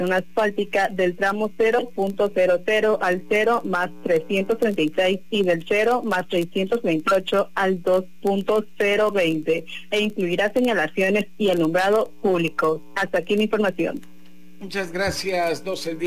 reparación asfáltica del tramo 0.00 al 0 más 336 y del 0 más 628 al 2.020 e incluirá señalaciones y alumbrado público. Hasta aquí la información. Muchas gracias.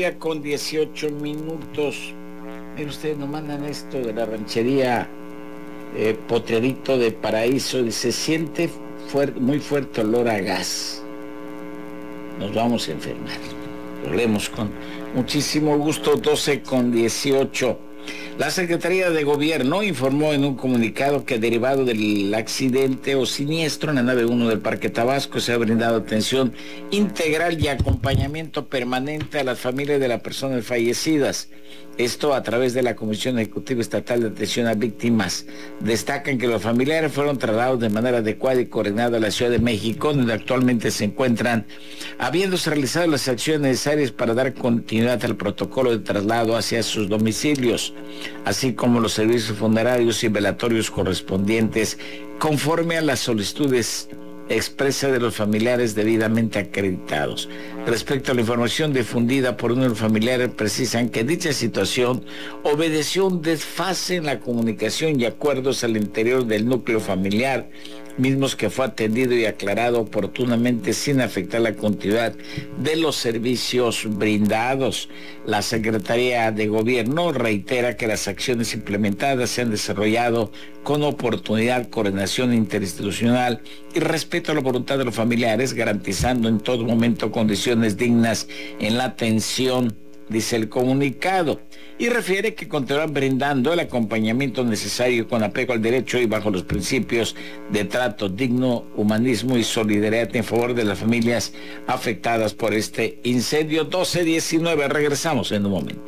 12:18. Miren, ustedes nos mandan esto de la ranchería Potredito de Paraíso. Dice, siente muy fuerte olor a gas. Nos vamos a enfermar. Lo leemos con muchísimo gusto. 12:18. La Secretaría de Gobierno informó en un comunicado que derivado del accidente o siniestro en la nave 1 del Parque Tabasco se ha brindado atención integral y acompañamiento permanente a las familias de las personas fallecidas. Esto a través de la Comisión Ejecutiva Estatal de Atención a Víctimas. Destacan que los familiares fueron trasladados de manera adecuada y coordinada a la Ciudad de México, donde actualmente se encuentran, habiéndose realizado las acciones necesarias para dar continuidad al protocolo de traslado hacia sus domicilios, así como los servicios funerarios y velatorios correspondientes, conforme a las solicitudes expresa de los familiares debidamente acreditados. Respecto a la información difundida por uno de los familiares, precisan que dicha situación obedeció un desfase en la comunicación y acuerdos al interior del núcleo familiar, mismos que fue atendido y aclarado oportunamente sin afectar la continuidad de los servicios brindados. La Secretaría de Gobierno reitera que las acciones implementadas se han desarrollado con oportunidad, coordinación interinstitucional y respeto a la voluntad de los familiares, garantizando en todo momento condiciones dignas en la atención, dice el comunicado, y refiere que continuarán brindando el acompañamiento necesario con apego al derecho y bajo los principios de trato digno, humanismo y solidaridad en favor de las familias afectadas por este incendio. 12:19, regresamos en un momento.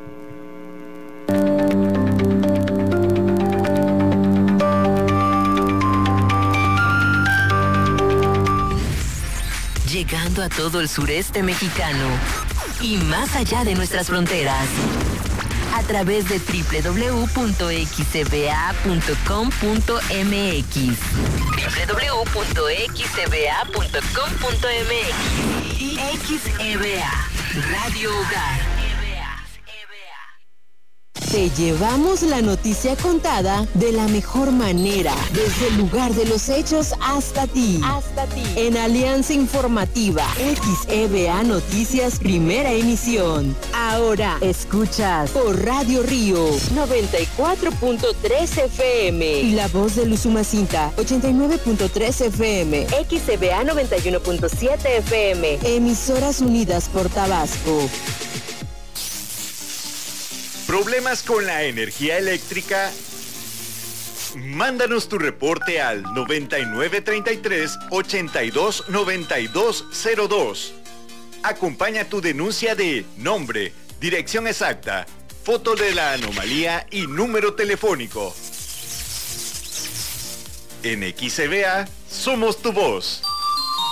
Llegando a todo el sureste mexicano y más allá de nuestras fronteras, a través de www.xcba.com.mx. www.xcba.com.mx y XEBA, Radio Hogar. Te llevamos la noticia contada de la mejor manera, desde el lugar de los hechos hasta ti. En Alianza Informativa, XEBA Noticias, primera emisión. Ahora escuchas por Radio Río 94.3 FM y La Voz de Usumacinta 89.3 FM, XEBA 91.7 FM. Emisoras unidas por Tabasco. ¿Problemas con la energía eléctrica? Mándanos tu reporte al 9933-829202. Acompaña tu denuncia de nombre, dirección exacta, foto de la anomalía y número telefónico. En XEBA, somos tu voz.